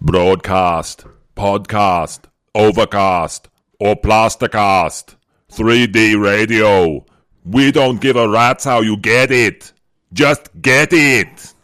Broadcast, podcast, overcast, or plastercast. 3D radio. We don't give a rat's how you get it. Just get it.